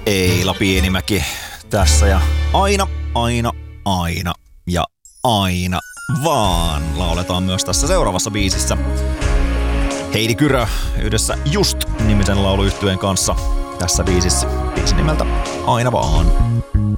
Eila Pienimäki tässä ja aina ja aina vaan lauletaan myös tässä seuraavassa biisissä. Heidi Kyrö yhdessä Just-nimisen lauluyhtyeen kanssa tässä biisissä. Biisin nimeltä Aina vaan.